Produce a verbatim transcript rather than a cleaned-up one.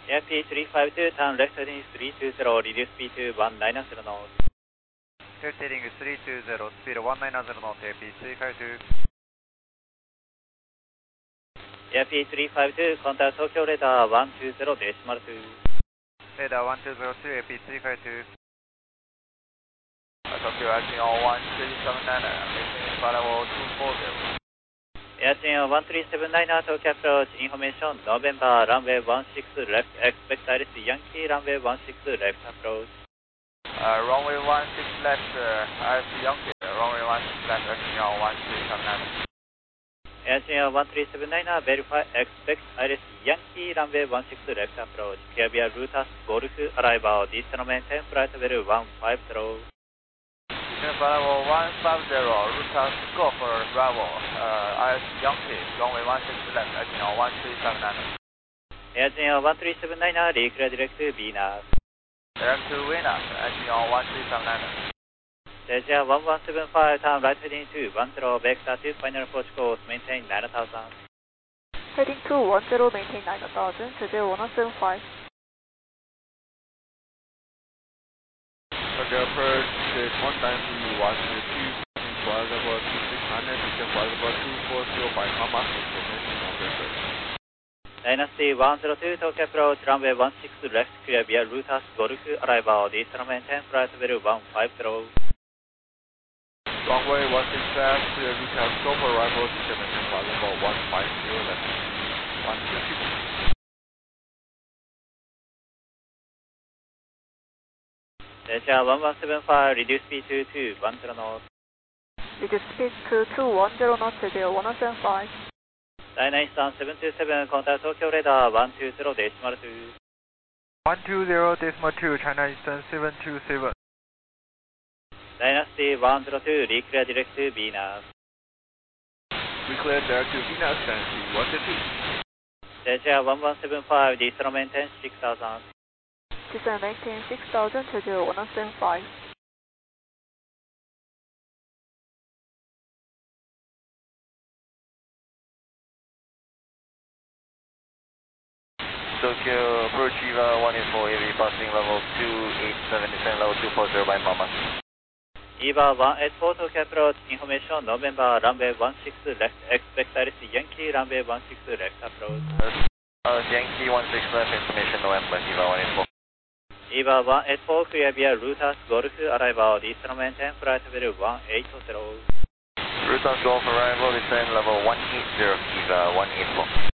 Air P three five two, turn left heading three two zero, reduce speed to one nine zero knots. Left heading three two zero, speed one nine zero knots, Air P three five two. Air P three five two, contact Tokyo radar one two zero decimal two. Radar one two zero two, Air P three five two. Tokyo acting on one three seven nine, making level two four zero. Airching one three seven nine, Tokyo approach, information, November, runway one six left, expect Iris Yankee, runway one six left approach. Uh, runway one six left, uh, Iris Yankee, runway one six left, acting on one three seven nine. Airching one three seven nine, verify, expect Iris Yankee, runway one six left approach. Clear via Rutas, Golf, arrival, distance maintain, flight level one five zero. Bravo one five zero, Rutas Golf Bravo, uh, Iris Yankee, runway one six left, acting on one three seven nine. Airching one three seven nine, declare direct to Venus. Direct to Venus, acting on one three seven nine. Asia one one seven five, turn right heading to one zero, vector to final approach course, maintain nine thousand. Heading to one zero, maintain nine thousand, Asia one one seven five. Tokyo approach, stage one nine three one two, flight level two six hundred, descend flight level two four zero by Mama, information on vessel. Dynasty one zero two, Tokyo approach, runway one six left, clear via Rutas, Golf, arrival, distance maintain, flight level one five zero. Runway one six left, clear Rutas, Golf, arrival, distance maintain, flight level one five zero left, one two two. Asia one one seven five, reduce speed to two one zero knots. Reduce speed to two one zero knots, Asia one one seven five. Dynasty seven two seven, contact Tokyo radar one two zero decimal two. one two zero decimal two, China Eastern seven two seven. Dynasty one zero two, declare direct to Venus. Declare direct to Venus, Dynasty one two two. Asia one one seven five, distance maintain six thousand. Descend maintain six thousand, Asia one one seven five. Tokyo approach Eva one eight four, heavy passing level two eight seven, descend level two four zero by Mama. Eva one eight four, Tokyo approach, information, November, runway one six left, expect Iris Yankee, runway one six left approach. Uh, Yankee one six left, information November, Eva one eight four. Eva one eight four, clear via Rutas, Golf, arrival, distance maintain, flight level one eight zero. Rutas Golf arrival, descend level one eight zero, Eva one eight four.